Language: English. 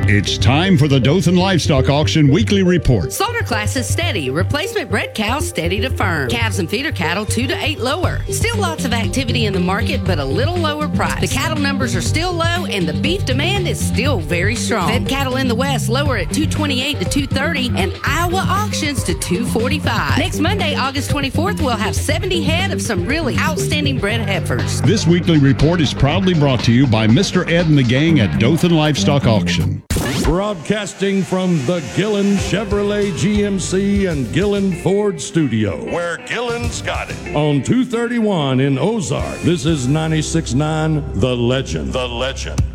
It's time for the Dothan Livestock Auction Weekly Report. Slaughter class is steady. Replacement bred cows steady to firm. Calves and feeder cattle 2 to 8 lower. Still lots of activity in the market, but a little lower price. The cattle numbers are still low, and the beef demand is still very strong. Fed cattle in the west lower at 228 to 230, and Iowa auctions to 245. Next Monday, August 24th, we'll have 70 head of some really outstanding bred heifers. This weekly report is proudly brought to you by Mr. Ed and the gang at Dothan Livestock Auction. Broadcasting from the Gillen Chevrolet GMC and Gillen Ford studio, where Gillen's got it. On 231 in Ozark, this is 96.9 The Legend. The Legend.